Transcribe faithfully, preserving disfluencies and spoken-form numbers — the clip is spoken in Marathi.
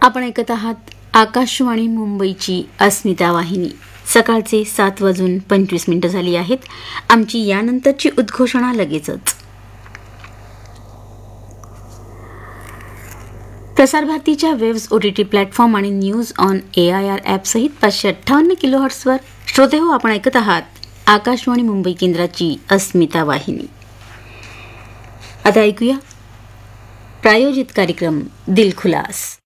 आपण ऐकत आहात आकाशवाणी मुंबईची अस्मिता वाहिनी. सकाळचे सात वाजून पंचवीस मिनिटं झाली आहेत. आमची यानंतरची उद्घोषणा लगेचच. प्रसारभारतीच्या वेव्स ओटीटी प्लॅटफॉर्म आणि news on A I R app सहित पाचशे अठ्ठावन्न किलो हर्ट्सवर श्रोते हो, आपण ऐकत आहात आकाशवाणी मुंबई केंद्राची अस्मिता वाहिनी. आता ऐकूया प्रायोजित कार्यक्रम दिलखुलास.